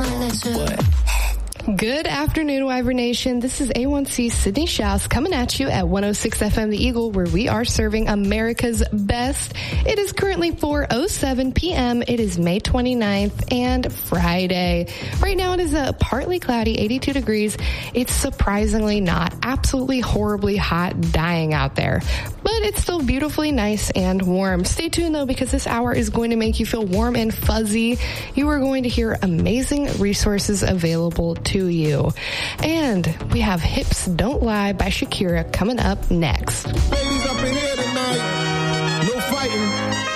Good afternoon, Wyvern Nation. This is A1C Sydney Schaus coming at you at 106 FM The Eagle, where we are serving America's best. It is currently 4:07 p.m. It is May 29th and Friday. Right now it is a partly cloudy, 82 degrees. It's surprisingly not absolutely horribly hot, dying out there, but it's still beautifully nice and warm. Stay tuned though, because this hour is going to make you feel warm and fuzzy. You are going to hear amazing resources available to you. And we have Hips Don't Lie by Shakira coming up next. Ladies up in here tonight. No fighting.